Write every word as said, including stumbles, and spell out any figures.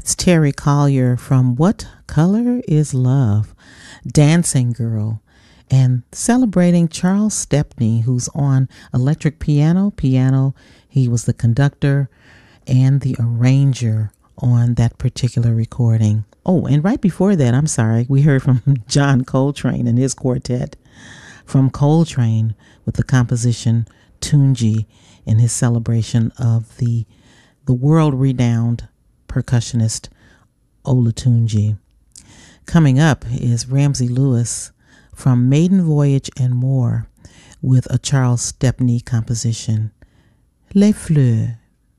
That's Terry Collier from What Color is Love? Dancing Girl. And celebrating Charles Stepney, who's on electric piano. Piano, he was the conductor and the arranger on that particular recording. Oh, and right before that, I'm sorry, we heard from John Coltrane and his quartet. From Coltrane with the composition Tunji in his celebration of the the world-renowned percussionist Olatunji. Coming up is Ramsey Lewis from Maiden Voyage and More with a Charles Stepney composition, Les Fleurs.